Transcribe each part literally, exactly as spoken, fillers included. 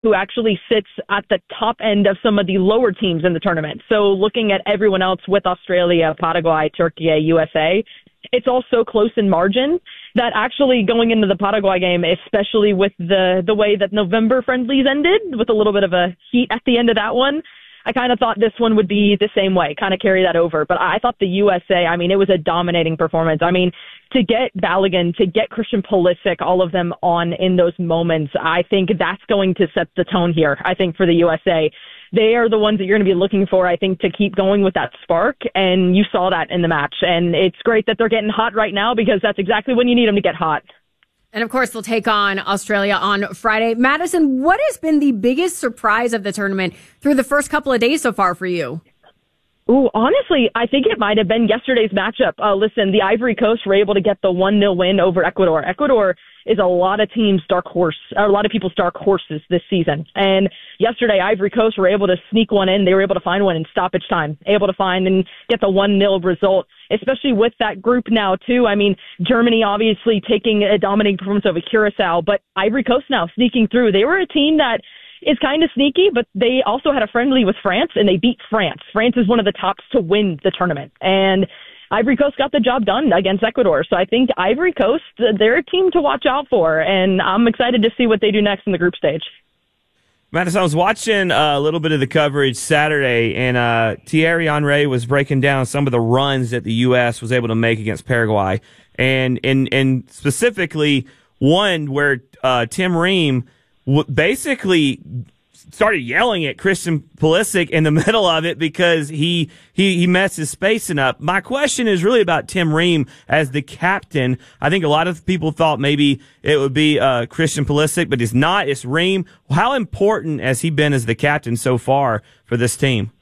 who actually sits at the top end of some of the lower teams in the tournament. So looking at everyone else with Australia, Paraguay, Turkey, U S A, it's all so close in margin that actually going into the Paraguay game, especially with the, the way that November friendlies ended, with a little bit of a heat at the end of that one, I kind of thought this one would be the same way, kind of carry that over. But I thought the U S A, I mean, it was a dominating performance. I mean, to get Balogun, to get Christian Pulisic, all of them on in those moments, I think that's going to set the tone here, I think, for the U S A. They are the ones that you're going to be looking for, I think, to keep going with that spark, and you saw that in the match. And it's great that they're getting hot right now because that's exactly when you need them to get hot. And, of course, they'll take on Australia on Friday. Madison, what has been the biggest surprise of the tournament through the first couple of days so far for you? Ooh, honestly, I think it might have been yesterday's matchup. Uh, listen, the Ivory Coast were able to get the one nil win over Ecuador. Ecuador is a lot of teams' dark horse, or a lot of people's dark horses this season. And yesterday, Ivory Coast were able to sneak one in. They were able to find one in stoppage time, able to find and get the one nil result, especially with that group now, too. I mean, Germany obviously taking a dominating performance over Curacao, but Ivory Coast now sneaking through. They were a team that is kind of sneaky, but they also had a friendly with France, and they beat France. France is one of the tops to win the tournament. And Ivory Coast got the job done against Ecuador. So I think Ivory Coast, they're a team to watch out for, and I'm excited to see what they do next in the group stage. Madison, I was watching uh, a little bit of the coverage Saturday, and uh, Thierry Henry was breaking down some of the runs that the U S was able to make against Paraguay, and and, and specifically one where uh, Tim Ream w- basically started yelling at Christian Pulisic in the middle of it because he he he messed his spacing up. My question is really about Tim Ream as the captain. I think a lot of people thought maybe it would be uh, Christian Pulisic, but it's not. It's Ream. How important has he been as the captain so far for this team?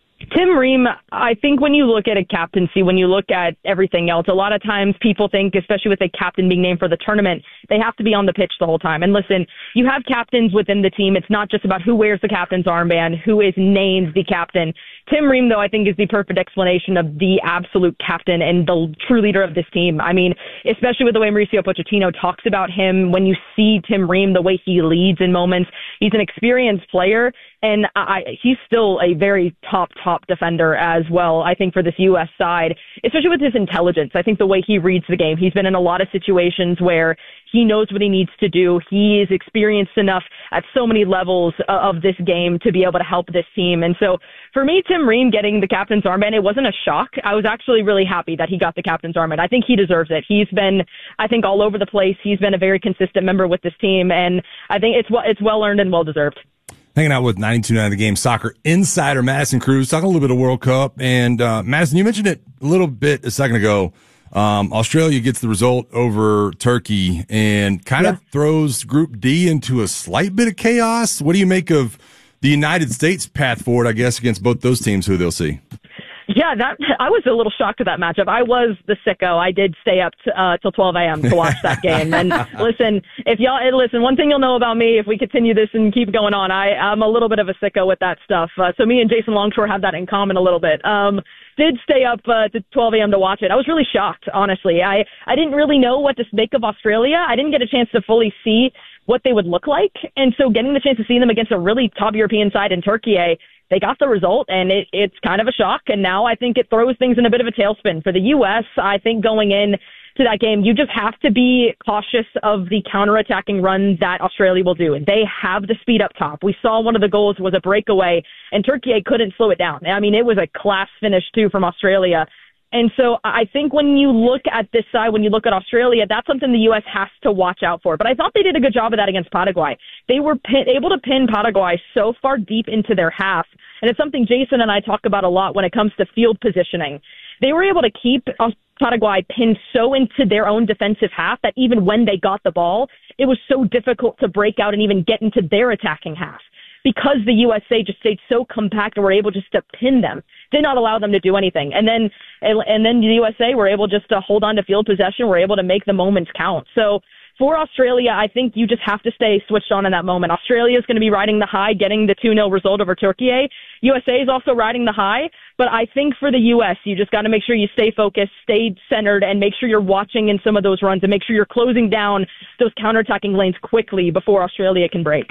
Tim Ream, I think when you look at a captaincy, when you look at everything else, a lot of times people think, especially with a captain being named for the tournament, they have to be on the pitch the whole time. And listen, you have captains within the team. It's not just about who wears the captain's armband, who is named the captain. Tim Ream, though, I think is the perfect explanation of the absolute captain and the true leader of this team. I mean, especially with the way Mauricio Pochettino talks about him, when you see Tim Ream, the way he leads in moments, he's an experienced player. And I, he's still a very top, top defender as well, I think, for this U S side, especially with his intelligence. I think the way he reads the game, he's been in a lot of situations where he knows what he needs to do. He is experienced enough at so many levels of this game to be able to help this team. And so for me, Tim Ream getting the captain's armband, it wasn't a shock. I was actually really happy that he got the captain's armband. I think he deserves it. He's been, I think, all over the place. He's been a very consistent member with this team, and I think it's it's well earned and well deserved. Hanging out with ninety-two point nine The Game Soccer insider Madison Cruz, talking a little bit of World Cup. And uh, Madison, you mentioned it a little bit a second ago. Um, Australia gets the result over Turkey and kind yeah. of throws Group D into a slight bit of chaos. What do you make of the United States' path forward, I guess, against both those teams, who they'll see? Yeah, that I was a little shocked at that matchup. I was the sicko. I did stay up t- uh, till twelve a.m. to watch that game. And listen, if y'all listen, one thing you'll know about me, if we continue this and keep going on, I, I'm a little bit of a sicko with that stuff. Uh, so me and Jason Longshore have that in common a little bit. Um, did stay up uh, to twelve a.m. to watch it. I was really shocked, honestly. I, I didn't really know what to make of Australia. I didn't get a chance to fully see what they would look like. And so getting the chance to see them against a really top European side in Turkey, they got the result, and it, it's kind of a shock. And now I think it throws things in a bit of a tailspin. For the U S, I think going in to that game, you just have to be cautious of the counterattacking run that Australia will do. And they have the speed up top. We saw one of the goals was a breakaway, and Turkey couldn't slow it down. I mean, it was a class finish, too, from Australia. And so I think when you look at this side, when you look at Australia, that's something the U S has to watch out for. But I thought they did a good job of that against Paraguay. They were pin- able to pin Paraguay so far deep into their half. And it's something Jason and I talk about a lot when it comes to field positioning. They were able to keep Paraguay pinned so into their own defensive half that even when they got the ball, it was so difficult to break out and even get into their attacking half. Because the U S A just stayed so compact and were able just to pin them, did not allow them to do anything. And then, and, and then the U S A were able just to hold on to field possession, were able to make the moments count. So for Australia, I think you just have to stay switched on in that moment. Australia is going to be riding the high, getting the two nil result over Turkey. U S A is also riding the high, but I think for the U S, you just got to make sure you stay focused, stay centered, and make sure you're watching in some of those runs and make sure you're closing down those counterattacking lanes quickly before Australia can break.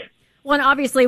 Well, and obviously